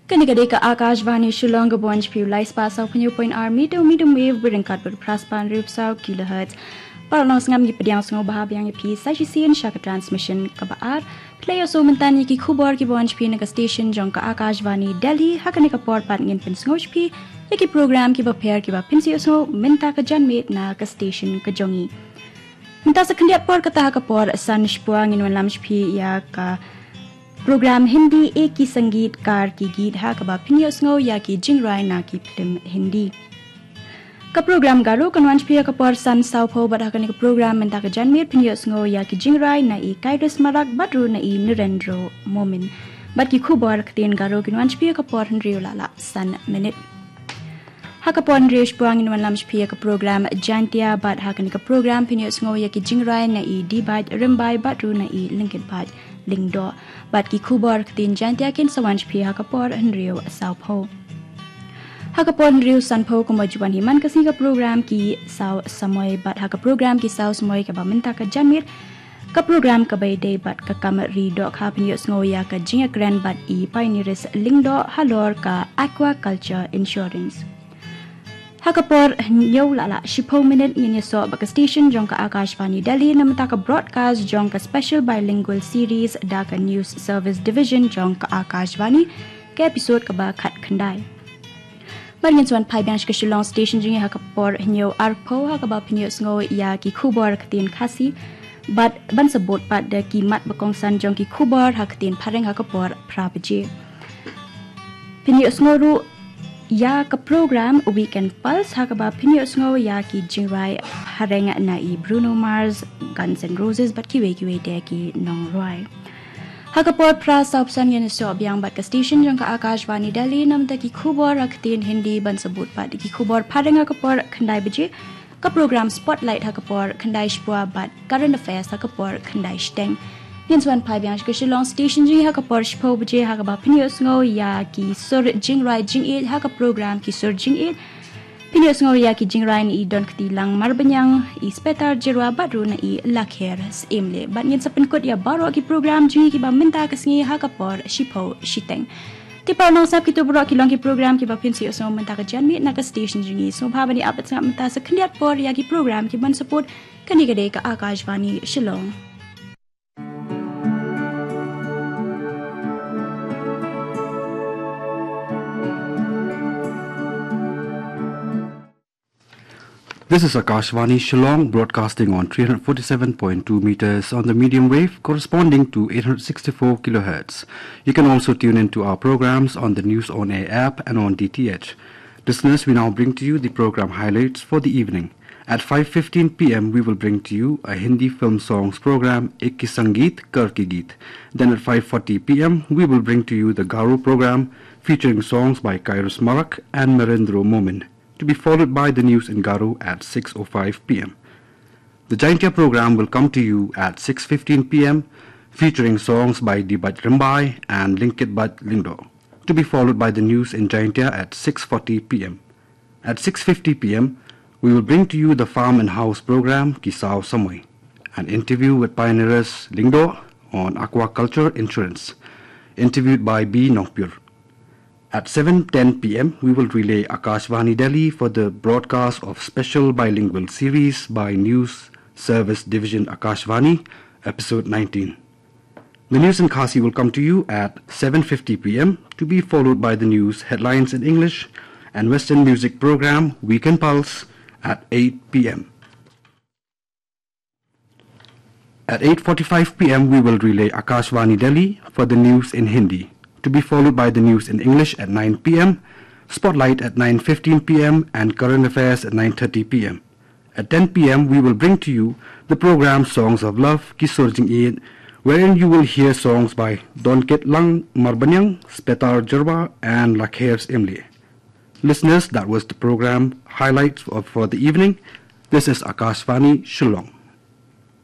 Kanigade ka Akashvani Shillong Bonj Pew Lice Pass of New Point Army to medium wave bring cut with Praspan Ripsau kilohertz. Paralong ngam yipidyang sngo bahabyang pi sajisian shaka transmission kabaar. Play so mentani ki khubor ki Bonj P naga station jong ka Akashvani Delhi hakanika port pat ngin pin sngoch pi yaki program ki ba pair ki ba pinsi so menta ka janmate na ka station ka jongi. Minta sa kandiat por kata ka por san shpuang in lamch pi ya ka program Hindi एक की संगीतकार की गीत है कबा पिन्योस्ंगो या की जिंगराय ना की फिल्म हिंदी का प्रोग्राम गारो कन्वांश पिया का पर सन साउफो बड़ा करने का प्रोग्राम में ताकि जनमेर पिन्योस्ंगो या की जिंगराय ना ई काइरस मराक बटरू ना ई निरेंद्रो मोमिन बट की खूब और कतेन गारो कन्वांश पिया का पर हंड्रियो लाला सन minute Hakapon Rish Buang in one lamch pia program Jantia but Hakanika program Pinyosngo Yaki Jingrai na e Debite Rimbai Batru na e Lincoln Pat Lingdo but ki Kubor Tin Jantia Kin Sawanch Pia Hakapor and Rio Sao Po Hakapon Rio Sanpo Kumajuan Himan Kasika program ki Sao Samoy but Haka program ki Sao Samoy Kabamenta ka Janmir ka program ka bay day but ka kamari do ka Pinyosngo Yaka Jinga Grand but e Pioneers Lingdo Halor ka Aquaculture Insurance Hakapor Nyo Lala Shipo Minute Yin so baka station Jonka Akashvani Delhi Namataka broadcast Jonka special bilingual series Dhaka News Service Division Jonka Akashvani ke episode ka ba khat khandai Barin swan pai banch ka Shillong station jingi Hakapor Nyo Arpo hakaba Pinyosngo ya ki khubor khatin khasi but ban sabot pat de ki mat bakong san Jonki khubor hakatin phareng Hakapor prapaje Pinyosngo ru Ya ka program Weekend Pulse hakaba Pinyosngo ya ki Jingrai hareng na i Bruno Mars Guns N' Roses but kiwe de ki Nong Roy Hakapor pras opsan yen so byang bat ka station jong ka Akashvani Delhi namta ki khubor raktin Hindi ban sabut pat ki khubor phareng hakapor khandai baje ka program Spotlight hakapor khandai shpua bat current affairs hakapor khandai steng Ninswan pai byang ka Shillong station ji ha ka por shpo bje ha ka ba Pinyosngo ya ki sur jingrai jing it ha ka program ki sur jing it Pinyosngo ya ki jingrai ni don kti lang marbanyang I spetar jirwa badru na I lakher emle bat ngin sa penkot ya baro ki program ji ki ba minta ka sngi ha ka por shpo shiteng Ti pa nong sap ki tu bro ki long ki program ki ba Pinyosngo minta ka janmi na ka station ji so bha bani apat sa minta sa khndiat por ya ki program ki ban support kani gade ka Akashvani Shillong This is Akashvani Shillong broadcasting on 347.2 meters on the medium wave corresponding to 864 kilohertz. You can also tune into our programs on the News On Air app and on DTH. Listeners, we now bring to you the program highlights for the evening. At 5:15 p.m. we will bring to you a Hindi film songs program Ek Ki Sangeet Kar Ki Geet. Then at 5:40 p.m. we will bring to you the Garo program featuring songs by Kairos Marak and Narendra Momin, to be followed by the news in Garo at 6:05 p.m. The Jaintia program will come to you at 6:15 p.m. featuring songs by Dibat Rimbai and Linkit Bat Lindo, to be followed by the news in Jaintia at 6:40 p.m. At 6:50 p.m. we will bring to you the Farm and House program Kisao Samoy, an interview with pioneers Lindo on aquaculture insurance, interviewed by B. Nongpur. At 7:10 p.m. we will relay Akashvani Delhi for the broadcast of special bilingual series by News Service Division Akashvani, episode 19. The news in Khasi will come to you at 7:50 p.m. to be followed by the news headlines in English and Western music program Weekend Pulse at 8 p.m. At 8:45 p.m. we will relay Akashvani Delhi for the news in Hindi, to be followed by the news in English at 9 p.m., Spotlight at 9:15 p.m. and Current Affairs at 9:30 p.m. At 10 p.m. we will bring to you the program Songs of Love Kisor Jing Eid, wherein you will hear songs by Don Ket Lang Marbanyang, Spetar Jerba and Lakhers Imli. Listeners, that was the program highlights for the evening. This is Akashvani Shillong.